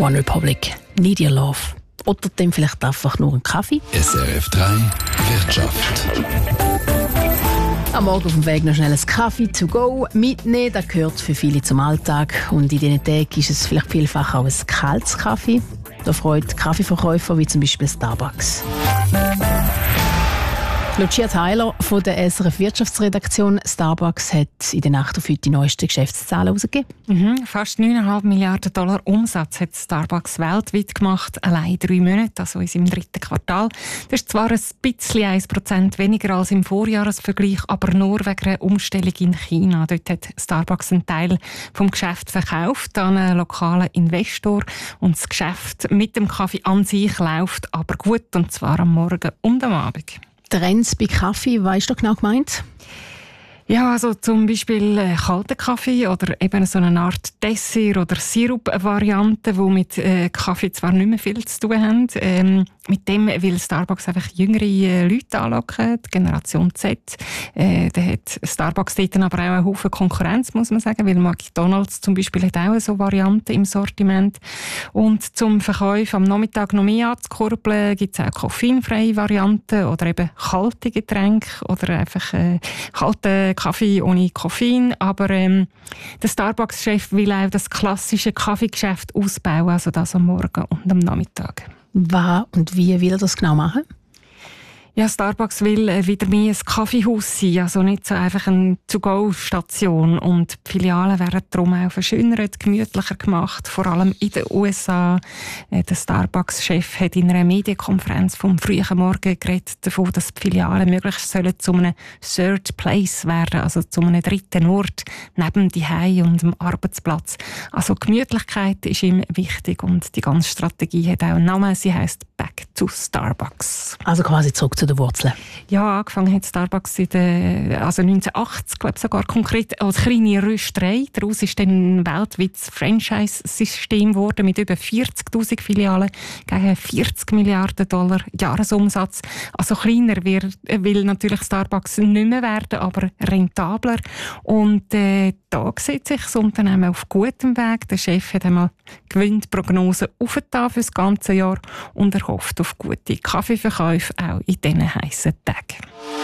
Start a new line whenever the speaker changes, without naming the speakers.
OneRepublic, Need Your Love. Oder dann vielleicht einfach nur einen Kaffee.
SRF 3 Wirtschaft.
Am Morgen auf dem Weg noch schnell ein Kaffee to go mitnehmen. Das gehört für viele zum Alltag. Und in diesen Tagen ist es vielleicht vielfach auch ein kaltes Kaffee. Da freut Kaffeeverkäufer wie zum Beispiel Starbucks. Lucia Tyler von der SRF Wirtschaftsredaktion. Starbucks hat in der Nacht auf heute die neuesten Geschäftszahlen herausgegeben.
Fast 9,5 Milliarden Dollar Umsatz hat Starbucks weltweit gemacht, allein 3 Monate, also in seinem 3. Quartal. Das ist zwar ein bisschen 1% weniger als im Vorjahresvergleich, aber nur wegen einer Umstellung in China. Dort hat Starbucks einen Teil vom Geschäft verkauft an einen lokalen Investor. Und das Geschäft mit dem Kaffee an sich läuft aber gut, und zwar am Morgen und am Abend.
Trends bei Kaffee, was ist da genau gemeint?
Ja, also zum Beispiel kalten Kaffee oder eben so eine Art Dessert- oder Sirup-Variante, die mit Kaffee zwar nicht mehr viel zu tun haben. Mit dem will Starbucks einfach jüngere Leute anlocken, die Generation Z. Da hat Starbucks dort aber auch einen Haufen Konkurrenz, muss man sagen, weil McDonald's zum Beispiel hat auch so Varianten im Sortiment. Und zum Verkauf am Nachmittag noch mehr anzukurbeln, gibt es auch koffeinfreie Varianten oder eben kalte Getränke oder einfach kalten Kaffee ohne Koffein. Aber der Starbucks-Chef will auch das klassische Kaffeegeschäft ausbauen, also das am Morgen und am Nachmittag.
Was und wie will er das genau machen?
Ja, Starbucks will wieder mehr ein Kaffeehaus sein, also nicht so einfach eine To-Go-Station. Und die Filialen werden darum auch verschönert, gemütlicher gemacht, vor allem in den USA. Der Starbucks-Chef hat in einer Medienkonferenz vom frühen Morgen geredet davon, dass die Filialen möglichst sollen zu einem Third Place werden, also zu einem dritten Ort neben Zuhause und dem Arbeitsplatz. Also Gemütlichkeit ist ihm wichtig und die ganze Strategie hat auch einen Namen. Sie heisst Back to Starbucks.
Also quasi zurück zu den Wurzeln.
Ja, angefangen hat Starbucks also 1980, glaube ich, sogar konkret als kleine Rösterei. Daraus ist dann ein weltweites Franchise-System geworden mit über 40'000 Filialen gegen 40 Milliarden Dollar Jahresumsatz. Also kleiner will natürlich Starbucks nicht mehr werden, aber rentabler. Und da sieht sich das Unternehmen auf gutem Weg. Der Chef hat einmal Gewinnprognosen aufgetan für das ganze Jahr und er hofft auf gute Kaffeeverkäufe auch in diesen heissen Tagen.